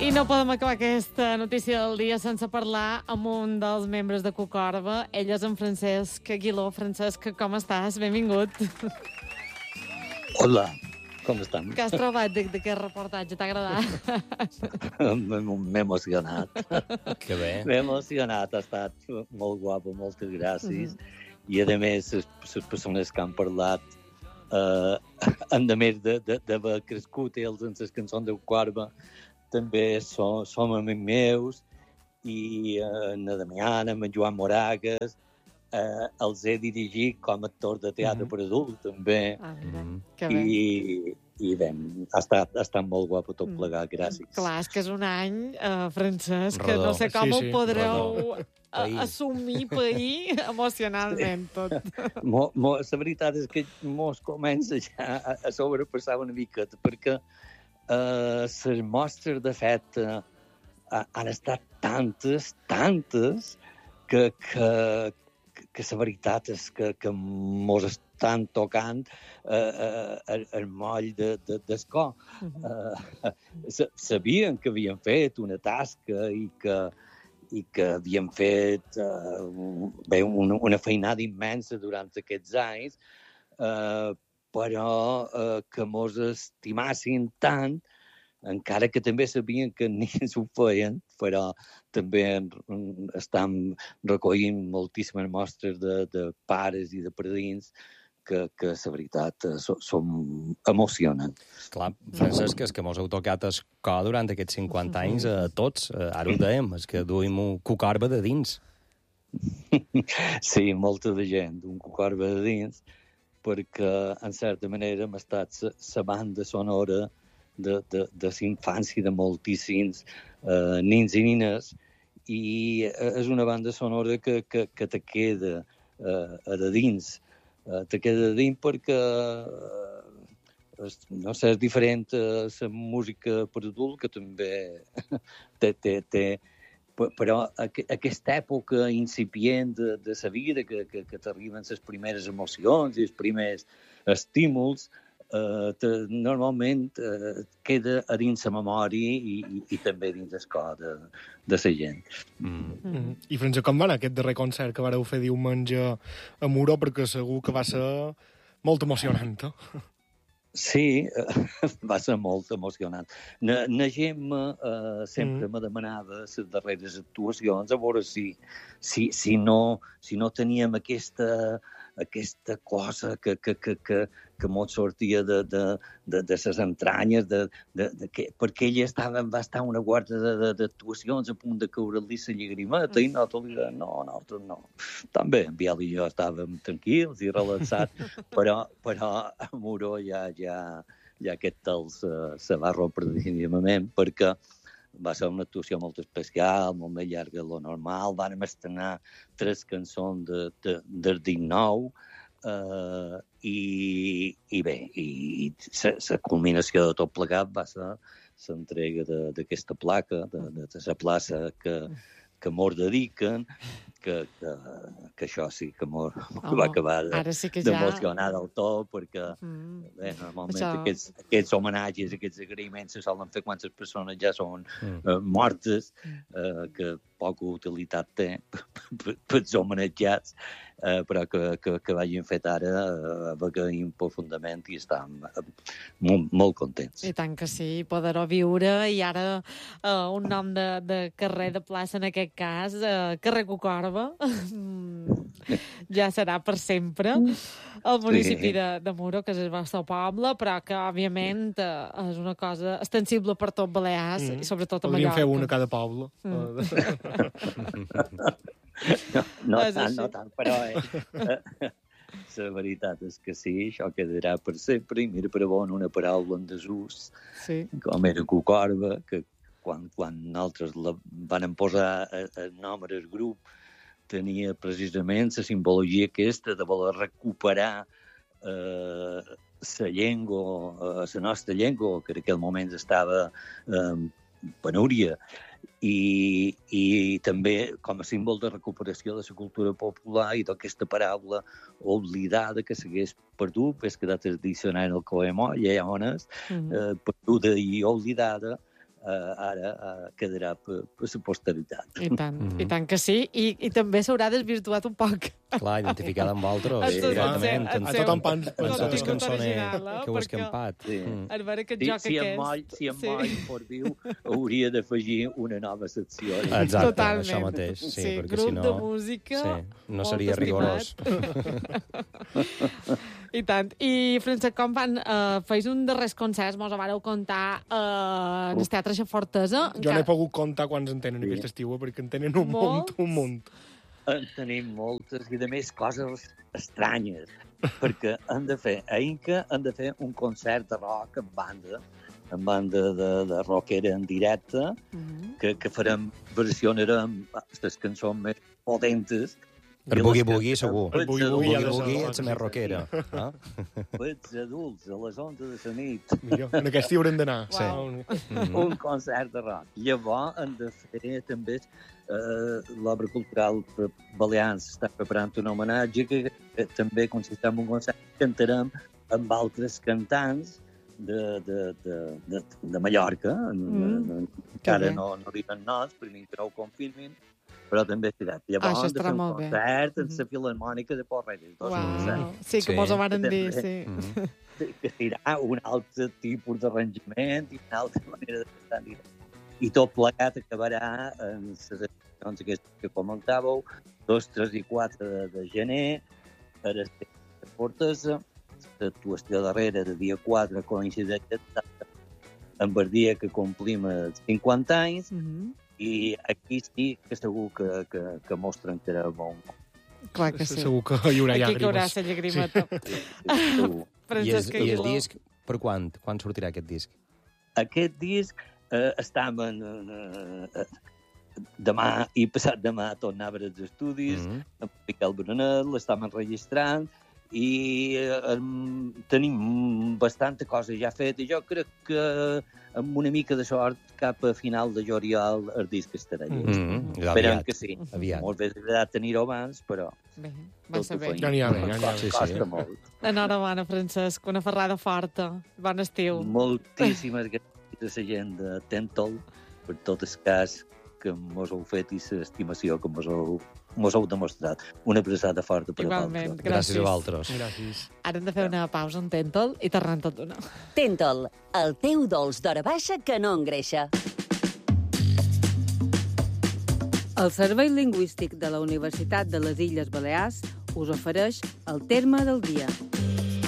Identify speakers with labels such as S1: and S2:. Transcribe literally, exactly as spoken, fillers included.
S1: I no podem acabar aquesta notícia del dia sense parlar amb un dels membres de Cucorba. Ell és en Francesc Aguiló. Francesc, com estàs? Benvingut.
S2: Hola, com estan?
S1: Què has trobat d'aquest reportatge? T'ha agradat?
S2: M'he emocionat.
S3: Que bé.
S2: M'he emocionat, ha estat molt guapo, moltes gràcies. Mm-hmm. I, a més, les persones que han parlat, eh, a més d'haver crescut ells en les cançons de Cucorba, també som, som amics meus, i eh, en Damiana, en Joan Moragas, eh, els he dirigit com a actor de teatre mm-hmm. per adult, també.
S1: Ah, mm-hmm.
S2: I, i bé, ha estat, ha estat molt guapo tot plegat, gràcies.
S1: Clar, és que és un any, eh, Francesc, que
S3: Rodó.
S1: no sé com
S4: Sí,
S1: ho
S4: sí,
S1: podreu a,
S3: Pair.
S1: assumir, pair, emocionalment tot.
S2: Mo, mo, la veritat és que mos comença ja a, a sobrepassar una miqueta, perquè Uh, les mostres de fet uh, han estat tantes, tantes, que, que, que la veritat és que, que mos estan tocant uh, uh, el, el moll de, de, d'escó. Uh, sabien que havien fet una tasca i que, i que havien fet uh, bé, una, una feinada immensa durant aquests anys, uh, però eh, que mos estimassin tant, encara que també sabien que ni s'ho feien, però també estan recollint moltíssimes mostres de, de pares i de padrins que, que la veritat, so, som emocionant.
S3: Clar, Francesc, és que mos heu tocat el cor durant aquests cinquanta anys a tots. Ara ho dèiem, és que duim un Cucorba de dins.
S2: Sí, molta de gent, un Cucorba de dins, perquè, en certa manera, hem estat la banda sonora de, de, de la infància de moltíssims eh, nins i nines, i és una banda sonora que, que, que te queda eh, a de dins. Eh, te queda de dins perquè, eh, és, no sé, és diferent a la música per adult, que també té... té, té però aquesta època incipient de, de la vida, que, que, que t'arriben les primeres emocions i els primers estímuls, eh, te, normalment eh, queda a dins la memòria i, i, i també dins el cor de, de la gent.
S3: Mm.
S4: Mm. I, Francesc, com va anar aquest darrer concert que vareu fer diumenge a Muro? Perquè segur que va ser molt emocionant, eh?
S2: Sí, va ser molt emocionant. Na, na Gemma eh, sempre mm. me demanava les darreres actuacions a veure si, si, si, no, si no teníem aquesta, aquesta cosa que, que, que, que, que mos sortia de, de, de, de les entranyes, de, de, de que, perquè ella estava, va estar una guarda d'actuacions a punt de caure-li la llagrimeta, i nosaltres li dèiem, no, nosaltres no. També en Biel i jo estàvem tranquils i relaxats, però, però a Muro ja, ja, ja aquest tal se, se va rompre definitivament, perquè va ser una actuació molt especial, molt més llarga de lo normal. Vam estrenar tres cançons de, de, del dinou, eh, i, i bé, i la culminació de tot plegat va ser l'entrega d'aquesta placa, de, de, de la plaça que, que mos dediquen, que, que, que això sí que mos oh, va acabar de, sí d'emocionar ja... del tot, perquè mm. bé, normalment això... aquests, aquests homenatges, aquests agraïments se solen fer quan les persones ja són mm. uh, mortes, uh, que poca utilitat té pels homenatjats, uh, però que, que, que vagin fet ara, uh, agraïm profundament i estem uh, molt, molt contents.
S1: I tant que sí, poder-ho viure, i ara uh, un nom de, de carrer, de plaça en aquest cas, uh, carrer Cucorba, ja serà per sempre el municipi sí. de, de Muro, que és el vostre poble, però que, òbviament, eh, és una cosa extensible per tot Balears, mm. i sobretot a Mallorca.
S4: Podríem fer una a cada poble.
S2: Mm. no, no tant, no tant, però eh, la veritat és que sí, això quedarà per sempre, i mira per on una paraula en desús, sí. com era Cucorba, que quan, quan nosaltres la van posar el nom al grup, tenia precisament la simbologia aquesta de voler recuperar eh, la llengua, la nostra llengua, que en aquell moment estava eh, penúria, i, i també com a símbol de recuperació de la cultura popular i d'aquesta paraula oblidada que s'hagués perdut, és quedat el diccionari del Coemoll, ja on és, mm-hmm. eh, perduda i oblidada, uh, ara uh, quedarà per, per la posteritat.
S1: I tant,
S3: Mhm.
S1: i tant que sí. I, i també s'haurà desvirtuat un poc.
S3: Clar, identificada amb altres,
S1: El seu-
S3: directament.
S1: el
S3: En,
S1: seu-
S4: A tothom pan-
S1: el
S3: en
S1: seu
S3: totes
S1: contingut
S3: cançones
S1: original, eh?
S3: que heu
S1: Perquè-
S3: escampat.
S2: Sí.
S3: Mm.
S1: A veure aquest
S2: Si,
S1: joc
S2: si en
S1: aquest.
S2: moll, si en
S1: Sí.
S2: moll fos viu, hauria d'afegir una nova secció.
S3: Exacte,
S1: Totalment.
S3: això mateix. Sí,
S1: sí,
S3: perquè
S1: grup
S3: si no...
S1: de música
S3: Sí, no
S1: molt
S3: seria rigorós.
S1: I tant. I, Francesc, com van? Uh, feis un darrers concerts, mos ho vareu contar uh, en el Teatre Fortesa.
S4: Jo no he pogut comptar quants en tenen
S2: Sí.
S4: aquest estiu, perquè en tenen un
S1: Molts?
S4: munt, un munt.
S2: En tenim moltes i, a més, coses estranyes, perquè han de fer, a Inca han de fer un concert de rock en banda, en banda de, de rockera en directe,
S1: Mhm.
S2: que, que farem, versionarem les cançons més potentes.
S3: Per
S2: I
S3: Boogie
S2: les
S3: Boogie,
S2: que-
S3: segur.
S2: per
S4: El Boogie
S2: els
S4: Boogie
S3: Boogie
S4: ha de ser-
S3: Boogie
S4: ha
S3: ets
S4: de
S3: més
S4: ser-
S3: rockera. Ah?
S2: els adults a les onze de la nit,
S4: Millor. En aquest hi haurem d'anar.
S1: Sí.
S3: Mm.
S2: un concert de rock. Llavors han de fer també eh, l'obra cultural per Balears està preparant un homenatge que, que també consisteix en un concert que cantarem amb altres cantants de, de, de, de, de Mallorca.
S1: Mm.
S2: Encara
S1: bé.
S2: no, no diuen noms, perquè no ho confirmin, però també serà. Llavors
S1: Això
S2: han de
S1: estarà
S2: fer un
S1: molt bé.
S2: concert en
S1: Mhm.
S2: la Filharmònica de Porreres. Dos
S1: Uau.
S2: concerts.
S1: Sí, que
S3: Sí.
S1: mos ho varen dir,
S2: També.
S1: sí.
S3: Mm.
S2: que serà un altre tipus d'arranjament i una altra manera de cantar en directe. I tot plegat acabarà en les accions aquestes que comentàveu, dos, tres i quatre de, de gener, a la Fortesa. L'actuació darrere de dia quatre coincideix amb el dia que complim els cinquanta anys,
S1: Mhm.
S2: i aquí sí que segur que, que, que mos trencarà bon.
S1: Clar que sí.
S4: Segur que hi haurà
S1: Aquí que haurà
S4: llàgrimes.
S1: la llagrimeta.
S2: Sí, sí, segur.
S3: I, és,
S1: Francesc
S3: I el
S1: Aguiló.
S3: disc, per quan? Quan sortirà aquest disc?
S2: Aquest disc eh, estàvem eh, eh, demà i passat demà tornava als estudis,
S3: Mm.
S2: amb Miquel Brunet, l'estàvem enregistrant i eh, tenim bastanta cosa ja feta i jo crec que amb una mica de sort cap a final de juliol el disc estarà llest.
S3: Mm.
S2: Esperem
S3: Aviat,
S2: que sí.
S3: aviat.
S2: Molt bé agradat tenir-ho abans, però...
S1: Bé, massa bé.
S4: Ja n'hi ha bé, ja n'hi ha bé.
S3: Sí, sí.
S2: Costa molt.
S1: Enhorabona, Francesc. Una ferrada forta. Bon estiu.
S2: Moltíssimes gràcies a la gent de Tentol per tot el cas que mos heu fet i l'estimació que mos heu, mos heu demostrat. Una abraçada forta per a
S1: Igualment.
S2: vosaltres.
S3: Gràcies a vosaltres.
S4: Gràcies.
S1: Ara hem de fer una pausa, un tèntol, i tornem tot d'una.
S5: Tentol, el teu dolç d'hora baixa que no engreixa.
S6: El Servei Lingüístic de la Universitat de les Illes Balears us ofereix el terme del dia.